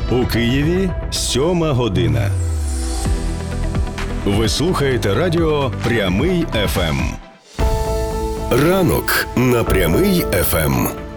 У Києві 7 година. Ви слухаєте радіо «Прямий ФМ». Ранок на «Прямий ФМ».